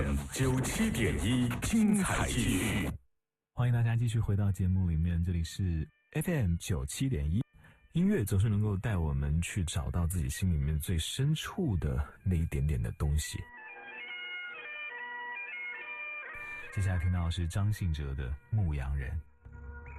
97.1精彩继续， 欢迎大家继续回到节目里面，这里是 FM 97.1，音乐总是能够带我们去找到自己心里面最深处的那一点点的东西。接下来听到的是张信哲的《牧羊人》。